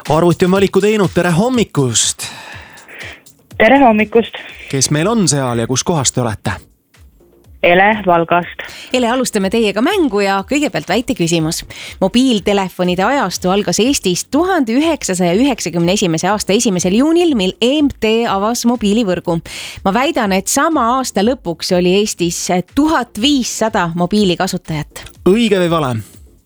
Arvuti on valiku teinud, tere hommikust! Tere hommikust! Kes meil on seal ja kus kohast te olete? Ele Valgast. Ele, alustame teiega mängu ja kõigepealt väite küsimus. Mobiiltelefonide ajastu algas Eestis 1991. aasta 1. juunil, mil EMT avas mobiilivõrgu. Ma väidan, et sama aasta lõpuks oli Eestis 1500 mobiilikasutajat. Õige või vale?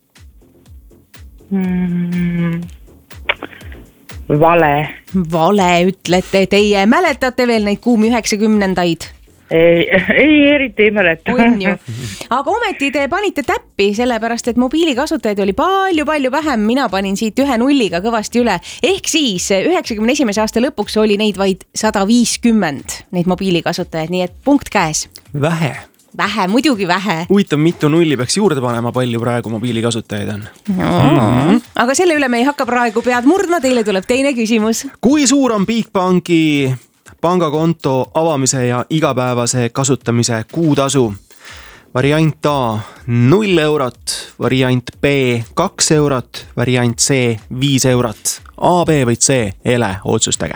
Vale. Vale ütlete, teie mäletate veel neid kuumi 90-ndaid? Ei, eriti ei mäleta. On ju. Aga ometi te panite täppi, sellepärast et mobiilikasutajaid oli palju vähem. Mina panin siit 1 nulliga kõvasti üle. Ehk siis 91. aasta lõpuks oli neid vaid 150, neid mobiilikasutajaid, nii et punkt käes. Vähe. Vähe, muidugi vähe. Huvitav, mitu nulli peaks juurde panema, palju praegu mobiilikasutajaid on? Aga selle üle me ei hakka praegu pead murdma, teile tuleb teine küsimus. Kui suur on Bigbanki pangakonto avamise ja igapäevase kasutamise kuutasu? Variant A 0 eurot, variant B 2 eurot, variant C 5 eurot. A, B või C, Ele, otsustage.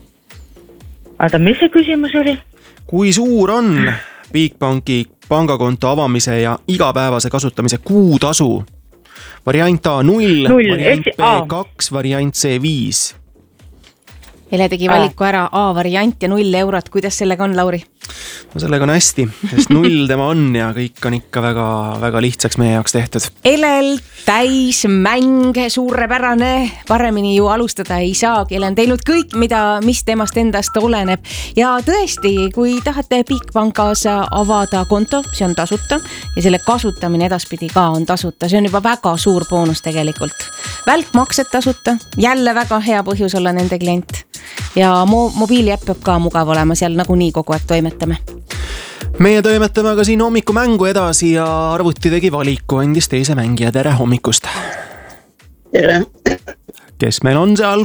Aga mis see küsimus oli? Kui suur on Bigbanki pangakonto avamise ja igapäevase kasutamise kuutasu? Variant A 0, variant B 2, variant C 5. Ele tegi valiku ära A variant ja 0 eurot. Kuidas sellega on, Lauri? No sellega on hästi, sest 0 tema on ja kõik on ikka väga lihtsaks meie jaoks tehtud. Elel täis mäng, suurepärane, paremini ju alustada ei saagi. Ele on teinud kõik, mis temast endast oleneb. Ja tõesti, kui tahate Bigbankas avada konto, see on tasuta ja selle kasutamine edaspidi ka on tasuta. See on juba väga suur boonus tegelikult. Välkmaksed tasuta, jälle väga hea põhjus olla nende klient. Ja mobiiliäpp peab ka mugav olema, seal nagunii kogu aeg toimetame. Meie toimetame aga siin hommikumäängu edasi ja arvuti tegi valiku, andis teise mängija. Tere hommikust! Tere! Kes meil on seal?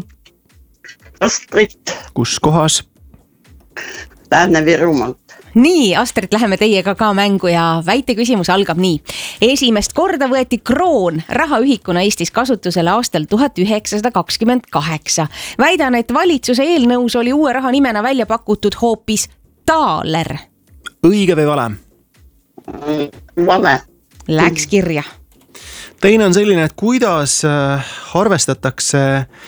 Astrid. Kus kohas? Lääne-Virumaalt. Nii, Astrid, läheme teiega ka mängu ja väite küsimus algab nii. Esimest korda võeti kroon rahaühikuna Eestis kasutusele aastal 1928. Väidan, et valitsuse eelnõus oli uue raha nimena välja pakutud hoopis taaler. Õige või vale? Vale. Läks kirja. Teine on selline, et kuidas arvestatakse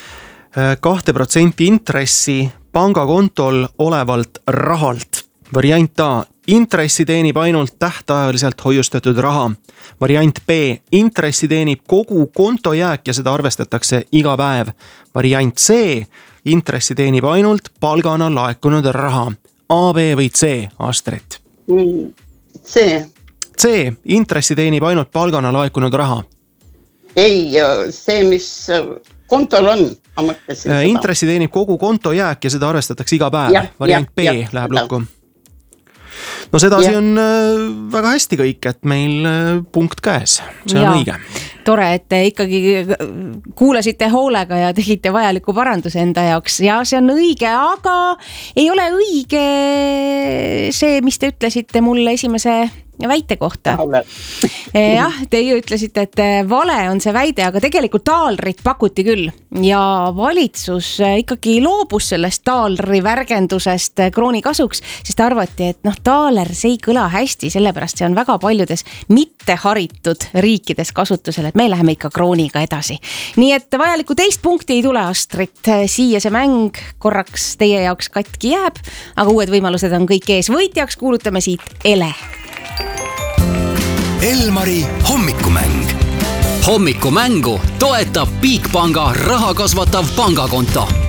2% intressi pangakontol olevalt rahalt. Variant A. Intressi teenib ainult tähtajaliselt hoiustatud raha. Variant B. Intressi teenib kogu kontojääk ja seda arvestatakse iga päev. Variant C. Intressi teenib ainult palgana laekunud raha. A, B või C, Astrid? C. C. Intressi teenib ainult palgana laekunud raha. Ei, see, mis kontol on. Intressi teenib kogu kontojääk ja seda arvestatakse iga päev. Variant B läheb lukku. No sedasi on väga hästi kõik, et meil punkt käes. See on õige. Tore, et te ikkagi kuulasite hoolega ja tegite vajaliku paranduse enda jaoks. Ja see on õige, aga ei ole õige see, mis te ütlesite mulle esimese väite kohta. Jah, teie ütlesite, et vale on see väide, aga tegelikult taalrit pakuti küll. Ja valitsus ikkagi loobus sellest taalri värgendusest krooni kasuks, sest arvati, et taaler see ei kõla hästi, sellepärast see on väga paljudes mitteharitud riikides kasutusel, et me läheme ikka krooniga edasi. Nii et vajalikku teist punkti ei tule, Astrid. Siia see mäng korraks teie jaoks katki jääb, aga uued võimalused on kõik ees. Võitjaks kuulutame siit Ele. Elmari hommikumäng. Hommikumängu toetab Bigbanka raha kasvatav pangakonto.